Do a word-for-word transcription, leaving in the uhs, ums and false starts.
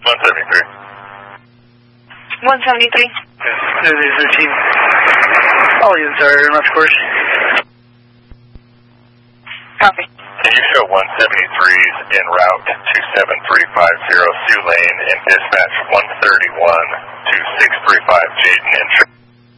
one seventy-three. one seventy-three. This is routine. All units are in rush course. Copy. Can you show one seventy-threes en route to seven three five zero Sioux Lane and dispatch one thirty-one to six three five Jayden Entry?